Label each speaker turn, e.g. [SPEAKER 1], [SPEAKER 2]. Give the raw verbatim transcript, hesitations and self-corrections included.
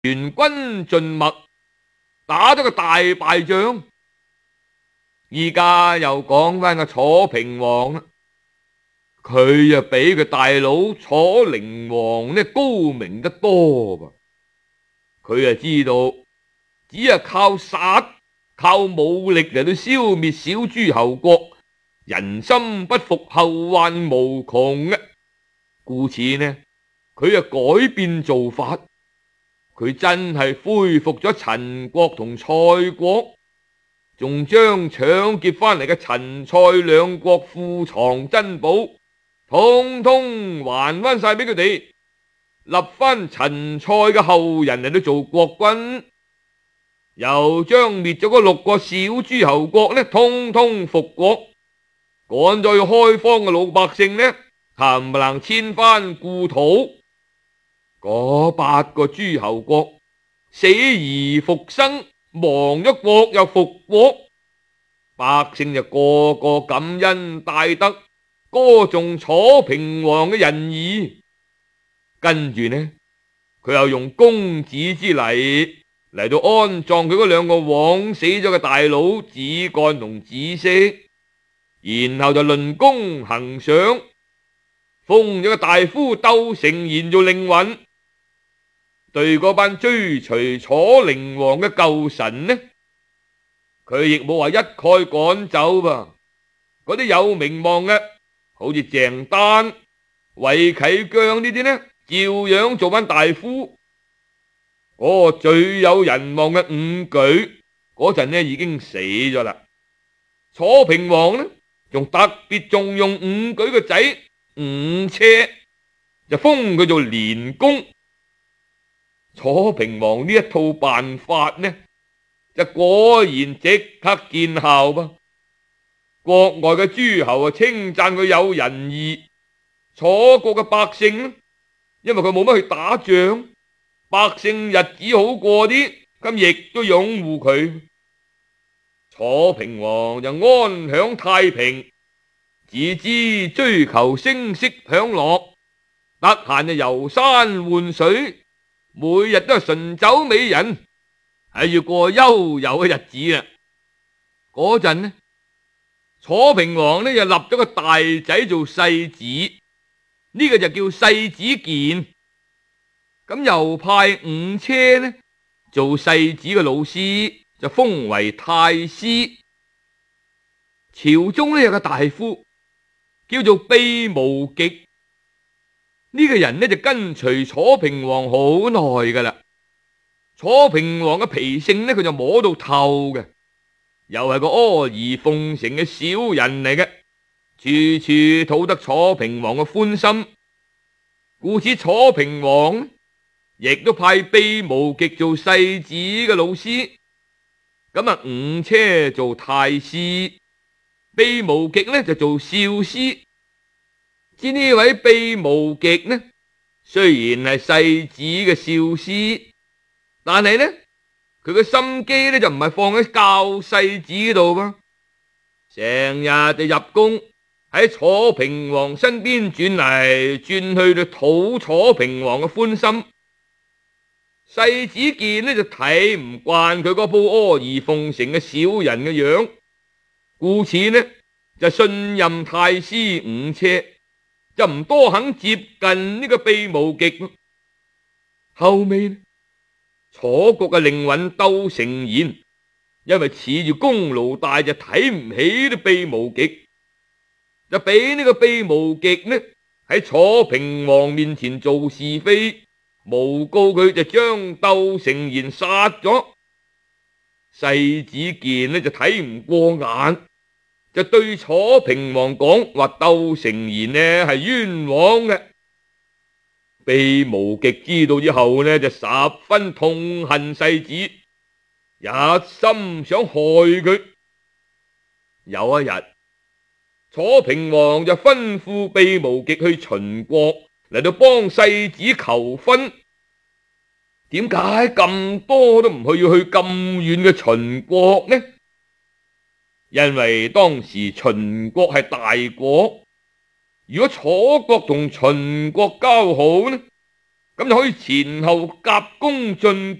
[SPEAKER 1] 全軍盡墨，打咗個大敗仗。依家又講翻個楚平王啦，佢啊比佢大佬楚靈王呢高明得多噃。佢啊知道只係靠殺靠武力嚟到消滅小諸侯國，人心不服，後患無窮嘅。故此呢，佢啊改變做法，佢真係恢復咗陳國同蔡國，仲將搶劫翻嚟嘅陳蔡兩國庫藏珍寶通通還翻晒俾佢哋，立翻陳蔡嘅後人嚟到做國君，又將滅咗嗰六個小諸侯國呢通通復國，趕咗去開荒嘅老百姓呢冚唪唥遷翻故土。嗰八個諸侯國死而復生，亡咗國又復國，百姓就個個感恩戴德，歌頌楚平王嘅仁義。跟住呢，佢又用公子之禮嚟到安葬佢嗰兩個枉死咗嘅大佬子幹同子息，然後就論功行賞，封咗個大夫竇成賢做令尹。對嗰班追隨楚靈王嘅舊臣呢，佢亦冇話一概趕走噃。嗰啲有名望嘅，好似鄭丹、韋啟姜呢啲呢，照樣做翻大夫。嗰、那個最有人望嘅伍舉嗰陣呢已經死咗啦。楚平王呢仲特別重用伍舉個仔伍車，就封佢做連公。楚平王呢一套辦法呢，就果然即刻見效噃。國外嘅諸侯啊稱讚佢有仁義，楚國嘅百姓呢，因為佢冇乜去打仗，百姓日子好過啲，咁亦都擁護佢。楚平王就安享太平，自知追求聲色享樂，得閒就遊山玩水，每日都係醇酒美人，係要過悠遊嘅日子啦。嗰陣呢，楚平王呢又立咗個大仔做世子，呢、這個就叫世子健。咁又派伍車呢做世子嘅老師，就封為太師。朝中呢有個大夫叫做秘無極，呢、這個人呢就跟隨楚平王好耐噶啦。楚平王嘅脾性呢佢就摸到透嘅，又係個阿諛奉承嘅小人嚟嘅，處處討得楚平王嘅歡心。故此楚平王亦都派秘無極做世子嘅老師，咁啊伍車做太師，秘無極呢就做少師。知呢位秘無極呢，雖然係世子嘅少師，但係呢佢嘅心機呢就唔係放喺教世子度噃，成日就入宮喺楚平王身邊轉嚟轉去，就討楚平王嘅歡心。世子健呢就睇唔慣佢嗰鋪阿諛奉承嘅小人嘅樣，故此呢就信任太師伍車，就唔多肯接近呢個秘無極。後尾呢，楚國嘅令尹竇成賢因為恃住功勞大，就睇唔起呢秘無極，就俾呢個秘無極呢喺楚平王面前做是非，誣告佢，就將竇成賢殺咗。世子健呢就睇唔過眼，就對楚平王講話竇成賢呢係冤枉嘅。秘無極知道之後呢就十分痛恨世子，一心想害佢。有一日，楚平王就吩咐秘無極去秦國嚟到幫世子求婚。點解咁多都唔去，要去咁遠嘅秦國呢？因為當時秦國係大國，如果楚國同秦國交好呢，咁咁就可以前後夾攻進